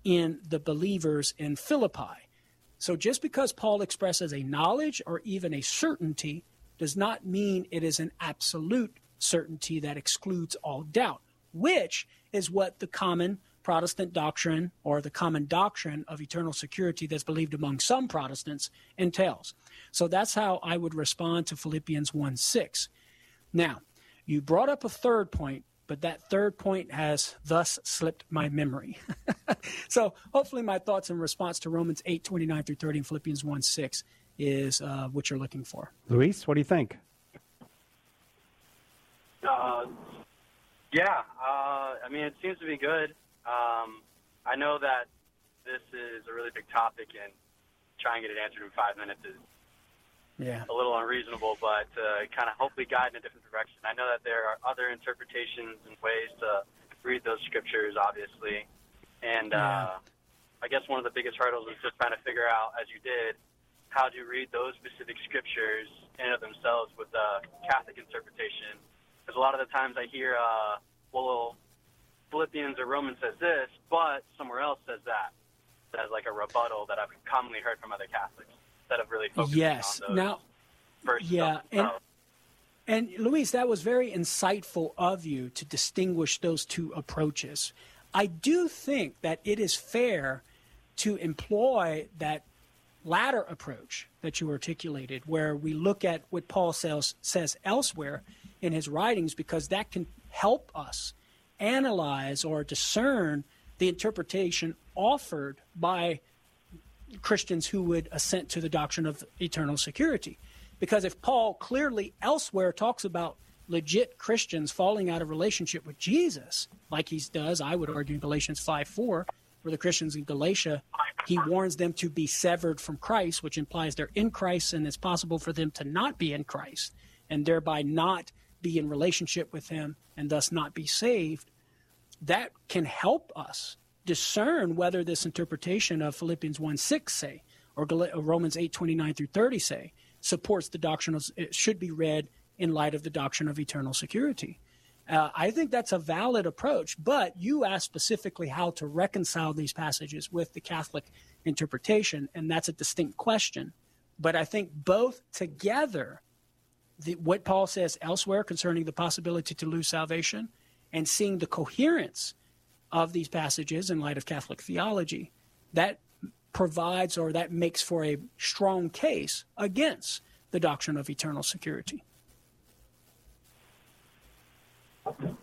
in the believers in Philippi. So just because Paul expresses a knowledge or even a certainty does not mean it is an absolute certainty that excludes all doubt, which is what the common Protestant doctrine or the common doctrine of eternal security that's believed among some Protestants entails. So that's how I would respond to Philippians 1:6. Now, you brought up a third point, but that third point has thus slipped my memory. So hopefully my thoughts in response to Romans 8:29 through 30 and Philippians 1:6 is what you're looking for. Luis, what do you think? I mean, it seems to be good. I know that this is a really big topic, and trying to get it answered in 5 minutes is a little unreasonable, but kind of hopefully guide in a different direction. I know that there are other interpretations and ways to read those scriptures, obviously, and I guess one of the biggest hurdles is just trying to figure out, as you did, how to read those specific scriptures in and of themselves with the Catholic interpretation. Because a lot of the times I hear, Philippians or Romans says this, but somewhere else says that. As like a rebuttal that I've commonly heard from other Catholics instead of really focusing on those first stuff. And Luis, that was very insightful of you to distinguish those two approaches. I do think that it is fair to employ that latter approach that you articulated, where we look at what Paul says elsewhere in his writings, because that can help us analyze or discern the interpretation offered by Christians who would assent to the doctrine of eternal security. Because if Paul clearly elsewhere talks about legit Christians falling out of relationship with Jesus, like he does, I would argue, in Galatians 5:4, where the Christians in Galatia, he warns them to be severed from Christ, which implies they're in Christ and it's possible for them to not be in Christ and thereby not be in relationship with him and thus not be saved. That can help us discern whether this interpretation of Philippians 1:6, say, or Romans 8:29 through 30, say, supports the doctrine of, it should be read in light of the doctrine of eternal security. I think that's a valid approach, but you asked specifically how to reconcile these passages with the Catholic interpretation, and that's a distinct question. But I think both together, what Paul says elsewhere concerning the possibility to lose salvation and seeing the coherence of these passages in light of Catholic theology, that provides or that makes for a strong case against the doctrine of eternal security. Okay.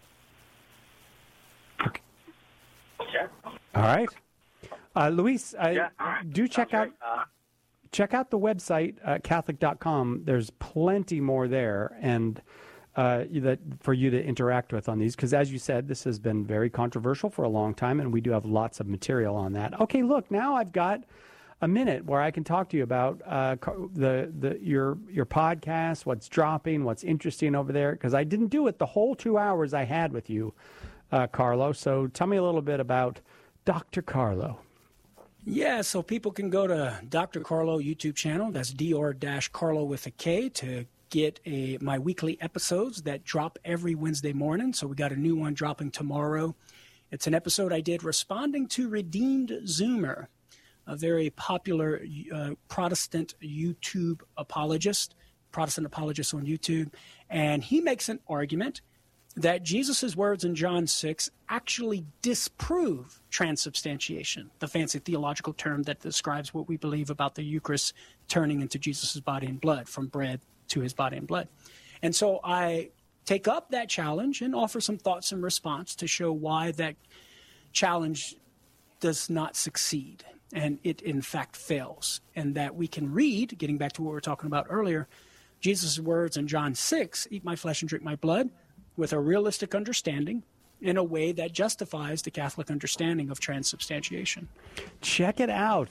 All right. Luis, do check out the website, Catholic.com. There's plenty more there, and that for you to interact with on these, because as you said, this has been very controversial for a long time, and we do have lots of material on that. Okay, look, now I've got a minute where I can talk to you about your podcast, what's dropping, what's interesting over there, because I didn't do it the whole 2 hours I had with you, Carlo. So tell me a little bit about Dr. Carlo. Yeah, so people can go to Dr. Carlo YouTube channel. That's Dr-Carlo with a K to get my weekly episodes that drop every Wednesday morning. So we got a new one dropping tomorrow. It's an episode I did responding to Redeemed Zoomer, a very popular Protestant apologist on YouTube. And he makes an argument that Jesus' words in John 6 actually disprove transubstantiation, the fancy theological term that describes what we believe about the Eucharist turning into Jesus' body and blood, from bread to his body and blood. And so I take up that challenge and offer some thoughts in response to show why that challenge does not succeed, and it in fact fails, and that we can read, getting back to what we were talking about earlier, Jesus' words in John 6, eat my flesh and drink my blood, with a realistic understanding in a way that justifies the Catholic understanding of transubstantiation. Check it out,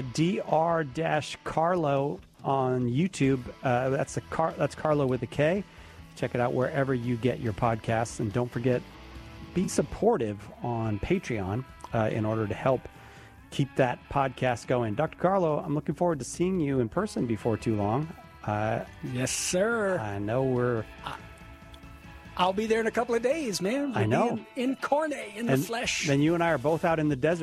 Dr-Carlo on YouTube. That's Carlo with a K. Check it out wherever you get your podcasts, and don't forget, be supportive on Patreon in order to help keep that podcast going. Dr. Carlo, I'm looking forward to seeing you in person before too long. Yes, sir. I know I'll be there in a couple of days, man. I know. Incarnate in the flesh. Then you and I are both out in the desert.